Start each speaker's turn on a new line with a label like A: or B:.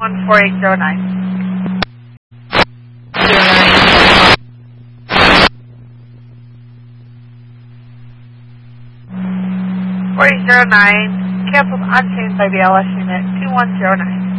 A: 14809. 4009, canceled unchanged by BLS unit 2109.